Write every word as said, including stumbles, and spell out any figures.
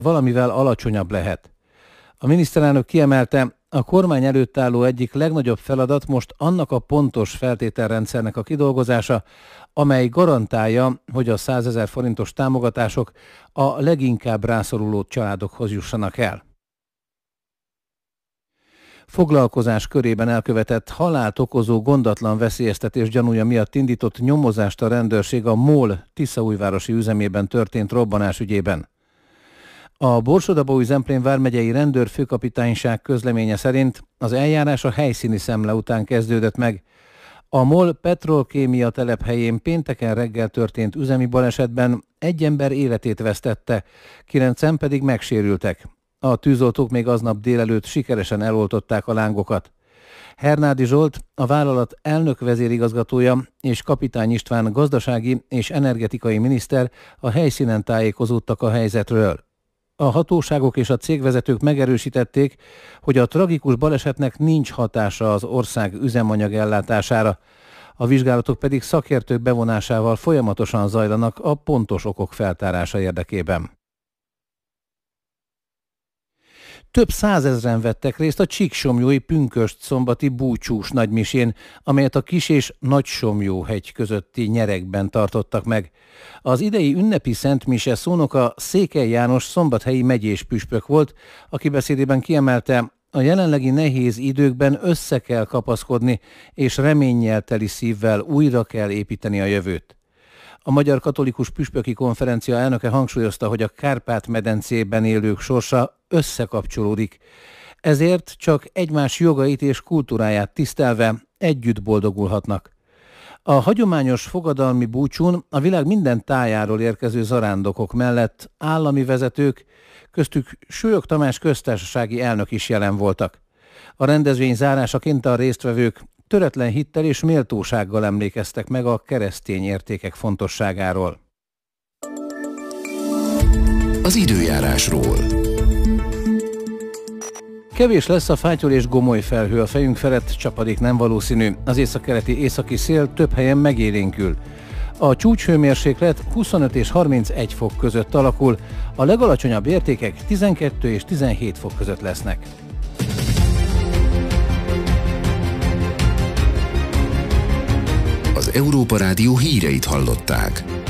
valamivel alacsonyabb lehet. A miniszterelnök kiemelte, a kormány előtt álló egyik legnagyobb feladat most annak a pontos feltételrendszernek a kidolgozása, amely garantálja, hogy a százezer forintos támogatások a leginkább rászoruló családokhoz jussanak el. Foglalkozás körében elkövetett halált okozó gondatlan veszélyeztetés gyanúja miatt indított nyomozást a rendőrség a MOL tiszaújvárosi üzemében történt robbanás ügyében. A Borsod-Abaúj-Zemplén vármegyei rendőrfőkapitányság közleménye szerint az eljárás a helyszíni szemle után kezdődött meg. A MOL petrolkémia telephelyén pénteken reggel történt üzemi balesetben egy ember életét vesztette, kilencen pedig megsérültek. A tűzoltók még aznap délelőtt sikeresen eloltották a lángokat. Hernádi Zsolt, a vállalat elnök vezérigazgatója és Kapitány István gazdasági és energetikai miniszter a helyszínen tájékozódtak a helyzetről. A hatóságok és a cégvezetők megerősítették, hogy a tragikus balesetnek nincs hatása az ország üzemanyag ellátására. A vizsgálatok pedig szakértők bevonásával folyamatosan zajlanak a pontos okok feltárása érdekében. Több százezren vettek részt a csíksomlyói pünkösd-szombati búcsús nagymisén, amelyet a Kis- és Nagysomlyó-hegy közötti nyeregben tartottak meg. Az idei ünnepi szentmise szónoka Székely János szombathelyi megyés püspök volt, aki beszédében kiemelte, a jelenlegi nehéz időkben össze kell kapaszkodni, és reménnyel teli szívvel újra kell építeni a jövőt. A Magyar Katolikus Püspöki Konferencia elnöke hangsúlyozta, hogy a Kárpát-medencében élők sorsa összekapcsolódik. Ezért csak egymás jogait és kultúráját tisztelve együtt boldogulhatnak. A hagyományos fogadalmi búcsún a világ minden tájáról érkező zarándokok mellett állami vezetők, köztük Súlyog Tamás köztársasági elnök is jelen voltak. A rendezvény zárásaként a résztvevők töretlen hittel és méltósággal emlékeztek meg a keresztény értékek fontosságáról. Az időjárásról. Kevés lesz a fátyol és gomoly felhő a fejünk felett, csapadék nem valószínű. Az északkeleti északi szél több helyen megélénkül. A csúcshőmérséklet huszonöt és harmincegy fok között alakul, a legalacsonyabb értékek tizenkettő és tizenhét fok között lesznek. Az Európa Rádió híreit hallották.